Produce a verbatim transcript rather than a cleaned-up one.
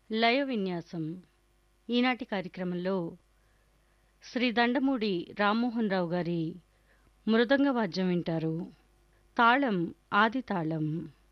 లయ విన్యాసం. ఈనాటి కార్యక్రమంలో శ్రీ దండమూడి రామ్మోహన్ రావు గారి మృదంగ వాద్యం వింటారు. తాళం ఆది తాళం.